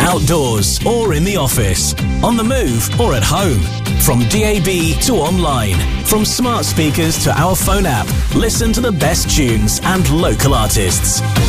outdoors or in the office, on the move or at home. From DAB to online, from smart speakers to our phone app, listen to the best tunes and local artists.